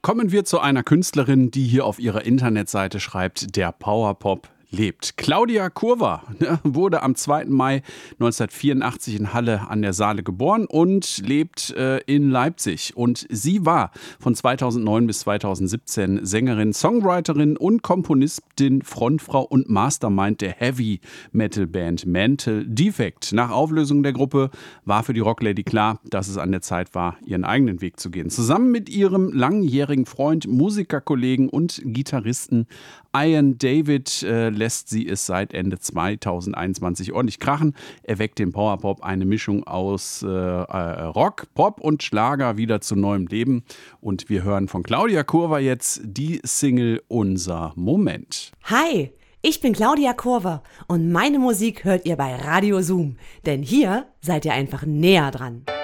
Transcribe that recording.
Kommen wir zu einer Künstlerin, die hier auf ihrer Internetseite schreibt, der Powerpop lebt. Claudia Kurver wurde am 2. Mai 1984 in Halle an der Saale geboren und lebt in Leipzig. Und sie war von 2009 bis 2017 Sängerin, Songwriterin und Komponistin, Frontfrau und Mastermind der Heavy-Metal-Band Mental Defect. Nach Auflösung der Gruppe war für die Rocklady klar, dass es an der Zeit war, ihren eigenen Weg zu gehen. Zusammen mit ihrem langjährigen Freund, Musikerkollegen und Gitarristen Ian David lässt sie es seit Ende 2021 ordentlich krachen. Er weckt dem Powerpop eine Mischung aus Rock, Pop und Schlager wieder zu neuem Leben. Und wir hören von Claudia Kurver jetzt die Single Unser Moment. Hi, ich bin Claudia Kurver und meine Musik hört ihr bei Radio Zoom. Denn hier seid ihr einfach näher dran.